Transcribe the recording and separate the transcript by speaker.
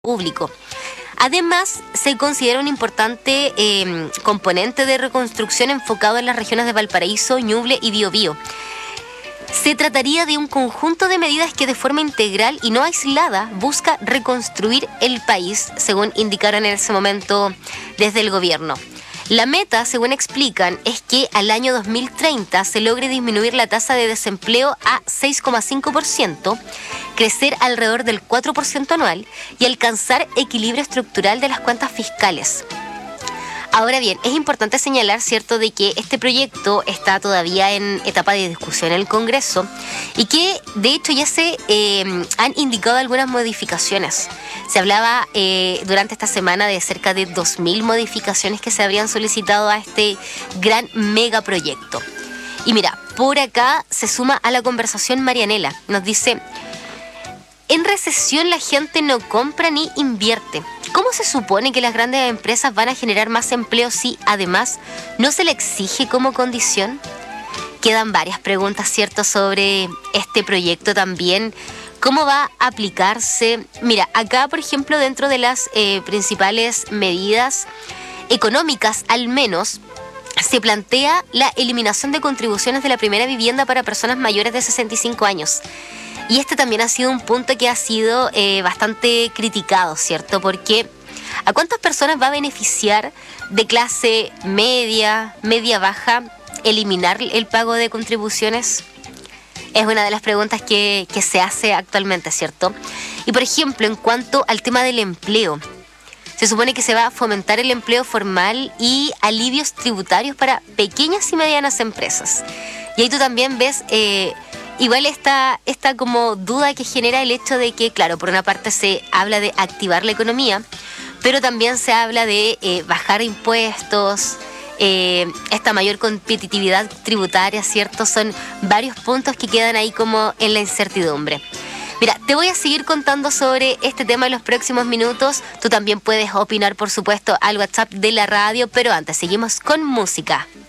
Speaker 1: público. Además, se considera un importante componente de reconstrucción enfocado en las regiones de Valparaíso, Ñuble y Biobío. Se trataría de un conjunto de medidas que de forma integral y no aislada busca reconstruir el país, según indicaron en ese momento desde el gobierno. La meta, según explican, es que al año 2030 se logre disminuir la tasa de desempleo a 6,5%, crecer alrededor del 4% anual y alcanzar equilibrio estructural de las cuentas fiscales. Ahora bien, es importante señalar, ¿cierto?, de que este proyecto está todavía en etapa de discusión en el Congreso y que, de hecho, ya se han indicado algunas modificaciones. Se hablaba durante esta semana de cerca de 2.000 modificaciones que se habrían solicitado a este gran megaproyecto. Y mira, por acá se suma a la conversación Marianela. Nos dice: en recesión la gente no compra ni invierte. ¿Cómo se supone que las grandes empresas van a generar más empleo si además no se le exige como condición? Quedan varias preguntas, ¿cierto?, sobre este proyecto también. ¿Cómo va a aplicarse? Mira, acá, por ejemplo, dentro de las principales medidas económicas, al menos, se plantea la eliminación de contribuciones de la primera vivienda para personas mayores de 65 años. Y este también ha sido un punto que ha sido bastante criticado, ¿cierto? Porque ¿a cuántas personas va a beneficiar de clase media, media-baja, eliminar el pago de contribuciones? Es una de las preguntas que se hace actualmente, ¿cierto? Y, por ejemplo, en cuanto al tema del empleo, se supone que se va a fomentar el empleo formal y alivios tributarios para pequeñas y medianas empresas. Y ahí tú también ves igual esta como duda que genera el hecho de que, claro, por una parte se habla de activar la economía, pero también se habla de bajar impuestos, esta mayor competitividad tributaria, ¿cierto? Son varios puntos que quedan ahí como en la incertidumbre. Mira, te voy a seguir contando sobre este tema en los próximos minutos. Tú también puedes opinar, por supuesto, al WhatsApp de la radio, pero antes seguimos con música.